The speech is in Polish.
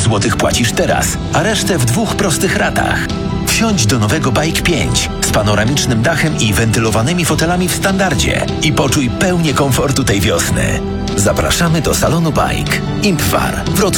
zł płacisz teraz, a resztę w 2 prostych ratach. Wsiądź do nowego Bike 5 z panoramicznym dachem i wentylowanymi fotelami w standardzie i poczuj pełnię komfortu tej wiosny. Zapraszamy do salonu Bike. Impfar. Wrocław.